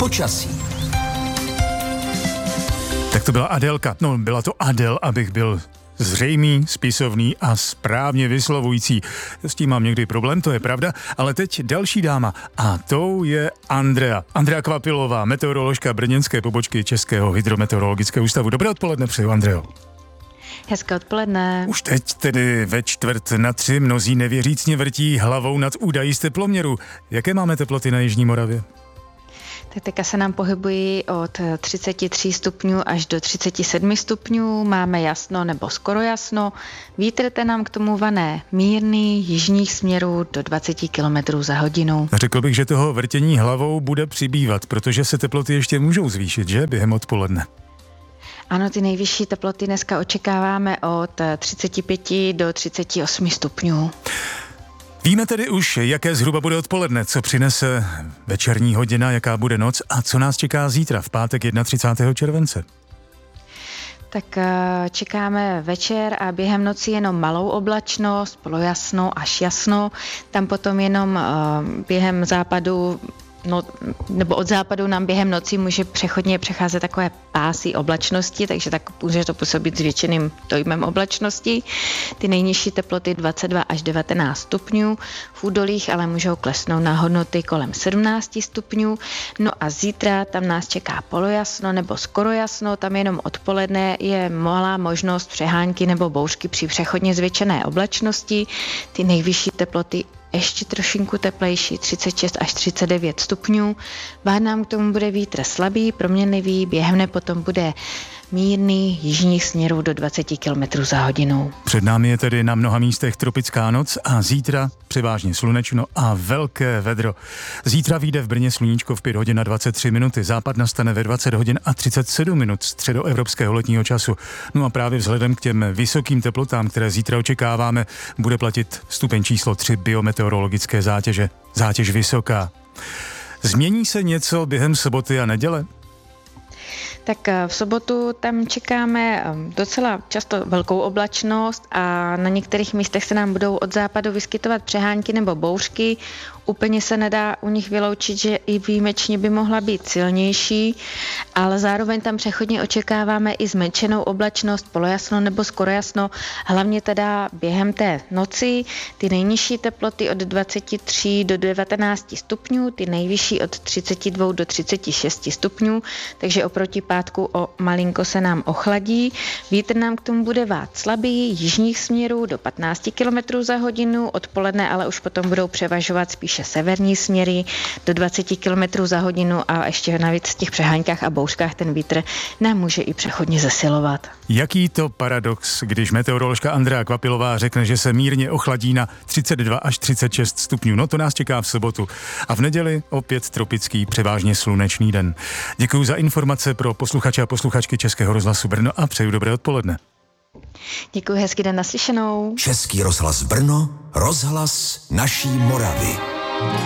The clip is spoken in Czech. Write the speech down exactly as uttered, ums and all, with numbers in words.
Počasí. Tak to byla Adélka. No, byla to Adel, abych byl zřejmý, spisovný a správně vyslovující. S tím mám někdy problém, to je pravda, ale teď další dáma a tou je Andrea. Andrea Kvapilová, meteoroložka brněnské pobočky Českého hydrometeorologického ústavu. Dobré odpoledne přeju, Andreo. Hezké odpoledne. Už teď tedy ve čtvrt na tři mnozí nevěřícně vrtí hlavou nad údají z teploměru. Jaké máme teploty na Jižní Moravě? Tak teďka se nám pohybují od třicet tři stupňů až do třicet sedm stupňů. Máme jasno nebo skoro jasno. Vítr ten nám k tomu vané mírný, jižních směrů do dvacet kilometrů za hodinu. Řekl bych, že toho vrtění hlavou bude přibývat, protože se teploty ještě můžou zvýšit, že? Během odpoledne. Ano, ty nejvyšší teploty dneska očekáváme od třicet pět do třicet osm stupňů. Víme tedy už, jaké zhruba bude odpoledne, co přinese večerní hodina, jaká bude noc a co nás čeká zítra v pátek třicátého prvního července. Tak čekáme večer a během noci jenom malou oblačnost, polojasno až jasno. Tam potom jenom během západu No, nebo od západu nám během noci může přechodně přecházet takové pásy oblačnosti, takže tak může to působit s většiným dojmem oblačnosti. Ty nejnižší teploty dvacet dva až devatenáct stupňů, v údolích ale můžou klesnout na hodnoty kolem sedmnáct stupňů. No a zítra tam nás čeká polojasno nebo skoro jasno, tam jenom odpoledne je malá možnost přehánky nebo bouřky při přechodně zvětšené oblačnosti. Ty nejvyšší teploty ještě trošinku teplejší, třicet šest až třicet devět stupňů. Váh nám k tomu bude vítr slabý, proměnlivý, během dne potom bude mírný, jižních směrů do dvacet kilometrů za hodinu. Před námi je tedy na mnoha místech tropická noc a zítra převážně slunečno a velké vedro. Zítra vyjde v Brně sluníčko v pět hodin a dvacet tři minuty, západ nastane ve dvacet hodin a třicet sedm minut středoevropského letního času. No a právě vzhledem k těm vysokým teplotám, které zítra očekáváme, bude platit stupeň číslo tři biometeorologické zátěže. Zátěž vysoká. Změní se něco během soboty a neděle? Tak v sobotu tam čekáme docela často velkou oblačnost a na některých místech se nám budou od západu vyskytovat přehánky nebo bouřky. Úplně se nedá u nich vyloučit, že i výjimečně by mohla být silnější, ale zároveň tam přechodně očekáváme i zmenšenou oblačnost, polojasno nebo skoro jasno, hlavně teda během té noci. Ty nejnižší teploty od dvacet tři do devatenáct stupňů, ty nejvyšší od třicet dva do třicet šest stupňů, takže oproti pátku o malinko se nám ochladí. Vítr nám k tomu bude vát slabý, jižních směrů do patnáct kilometrů za hodinu, odpoledne ale už potom budou převažovat spíše severní směry do dvacet kilometrů za hodinu a ještě navíc v těch přeháňkách a bouřkách ten vítr nám může i přechodně zesilovat. Jaký to paradox, když meteoroložka Andrea Kvapilová řekne, že se mírně ochladí na třicet dva až třicet šest stupňů. No to nás čeká v sobotu. A v neděli opět tropický, převážně slunečný den. Děkuji za informace pro posluchače a posluchačky Českého rozhlasu Brno a přeju dobré odpoledne. Děkuji, hezký den, naslyšenou. Český rozhlas Brno, rozhlas naší Moravy.